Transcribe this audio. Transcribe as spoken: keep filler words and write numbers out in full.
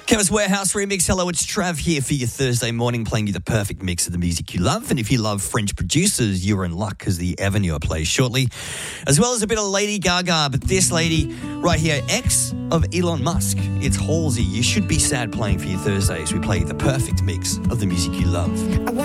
Chemist Warehouse remix. Hello, it's Trav here for your Thursday morning, playing you the perfect mix of the music you love. And if you love French producers, you're in luck because the Avenue plays shortly, as well as a bit of Lady Gaga. But this lady right here, ex of Elon Musk, it's Halsey. You should be sad playing for your Thursday as we play the perfect mix of the music you love. I